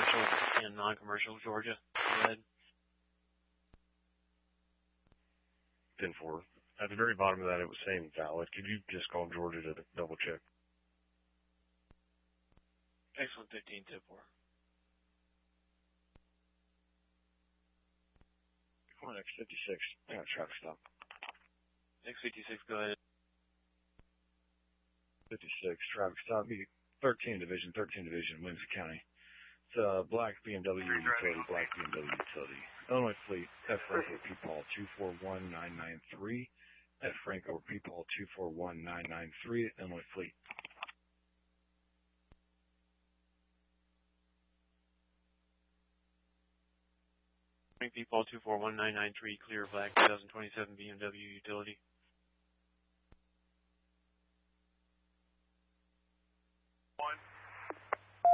commercial and non-commercial, Georgia. Go ahead. 10-4. At the very bottom of that, it was saying valid. Could you just call Georgia to double check? Excellent, 15-4. Come on, X56. I got a traffic stop. X56, go ahead. 56, traffic stop. 13 Division, Windsor County. It's black BMW utility, black BMW utility. Illinois Fleet, F. Franco P-Paul 241993. F. Franco P-Paul 241993, Illinois Fleet. P-Paul 241993, clear black 2027 BMW utility.